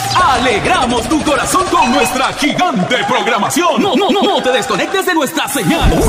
Alegramos tu corazón con nuestra gigante programación. No te desconectes de nuestra señal.